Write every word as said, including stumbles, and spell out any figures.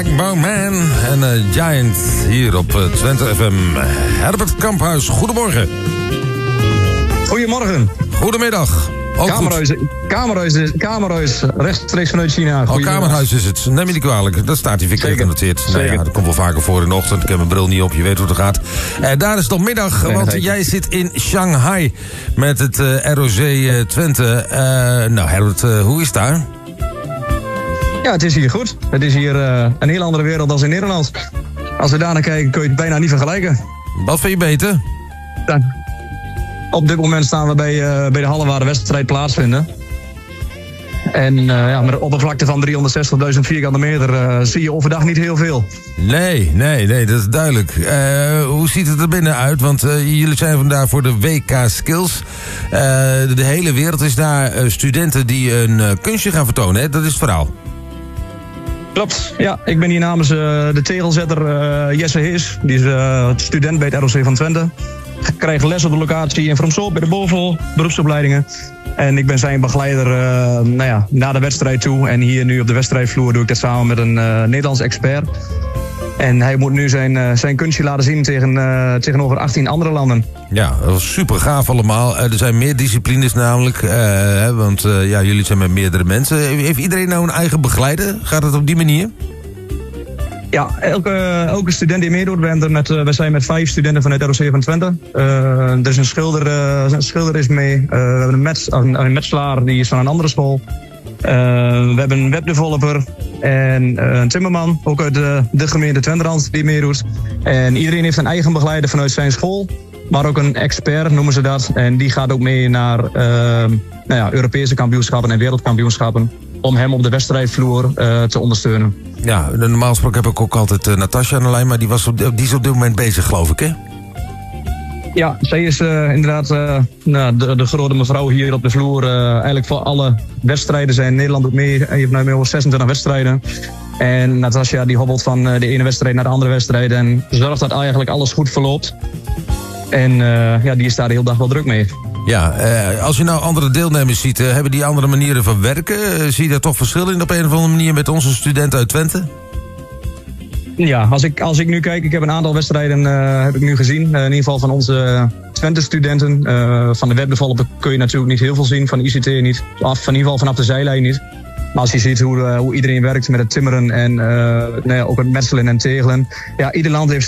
Backbone Man en uh, Giant hier op uh, Twente F M. Herbert Kamphuis, goedemorgen. Goedemorgen. Goedemiddag. Kamerhuis, kamerhuis, kamerhuis, rechtstreeks vanuit China. Oh, Kamerhuis is het. Neem je niet kwalijk. Dat staat hier verkeerd genoteerd. Nee, ja, dat komt wel vaker voor in de ochtend. Ik heb mijn bril niet op, je weet hoe het gaat. En daar is het nog middag, nee, want jij zit in Shanghai met het uh, R O C uh, Twente. Uh, nou Herbert, uh, hoe is het daar? Ja, het is hier goed. Het is hier uh, een heel andere wereld dan in Nederland. Als we daar naar kijken, kun je het bijna niet vergelijken. Wat vind je beter? Ja. Op dit moment staan we bij, uh, bij de halle waar de wedstrijd plaatsvinden. En uh, ja, met een oppervlakte van driehonderdzestigduizend vierkante meter uh, zie je overdag niet heel veel. Nee, nee, nee, dat is duidelijk. Uh, hoe ziet het er binnen uit? Want uh, jullie zijn vandaag voor de W K Skills. Uh, de, de hele wereld is daar uh, studenten die een uh, kunstje gaan vertonen, hè? Dat is het verhaal. Klopt, ja. Ik ben hier namens uh, de tegelzetter uh, Jesse Hees. Die is uh, student bij het R O C van Twente. Ik krijg les op de locatie in Fromsel bij de BOVL, beroepsopleidingen. En ik ben zijn begeleider uh, nou ja, naar de wedstrijd toe. En hier nu op de wedstrijdvloer doe ik dat samen met een uh, Nederlands expert. En hij moet nu zijn, uh, zijn kunstje laten zien tegen, uh, tegenover achttien andere landen. Ja, dat was super gaaf allemaal. Uh, er zijn meer disciplines namelijk. Uh, hè, want uh, ja, jullie zijn met meerdere mensen. Heeft iedereen nou een eigen begeleider? Gaat het op die manier? Ja, elke, elke student die meedoet, we, er met, uh, we zijn met vijf studenten van het R O C van Twente. Uh, er is een schilder, uh, een schilder is mee. Uh, we hebben een, mets, een, een metselaar, die is van een andere school. Uh, we hebben een webdeveloper en uh, een timmerman, ook uit de, de gemeente Twenterand, die meedoet. En iedereen heeft een eigen begeleider vanuit zijn school. Maar ook een expert noemen ze dat. En die gaat ook mee naar uh, nou ja, Europese kampioenschappen en wereldkampioenschappen. Om hem op de wedstrijdvloer uh, te ondersteunen. Ja, normaal gesproken heb ik ook altijd uh, Natasja aan de lijn, maar die, was op, die is op dit moment bezig, geloof ik, hè? Ja, zij is uh, inderdaad uh, nou, de, de grote mevrouw hier op de vloer. Uh, eigenlijk voor alle wedstrijden zijn Nederland ook mee. Je hebt nu meer dan zesentwintig wedstrijden. En Natasja die hobbelt van uh, de ene wedstrijd naar de andere wedstrijd. En zorgt dat eigenlijk alles goed verloopt. En uh, ja, die is daar de hele dag wel druk mee. Ja, uh, als je nou andere deelnemers ziet, uh, hebben die andere manieren van werken? Uh, zie je daar toch verschil in op een of andere manier met onze studenten uit Twente? Ja, als ik, als ik nu kijk, ik heb een aantal wedstrijden uh, heb ik nu gezien. Uh, in ieder geval van onze Twente-studenten. Uh, van de webdeveloper kun je natuurlijk niet heel veel zien, van de I C T niet. Af, in ieder geval vanaf de zijlijn niet. Maar als je ziet hoe, uh, hoe iedereen werkt met het timmeren en uh, nou ja, ook het metselen en tegelen. Ja, ieder land heeft